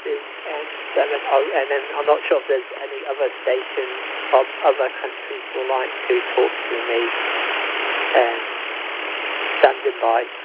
message, and then I'm not sure if there's any other stations from other countries would like to talk to me. Standing by.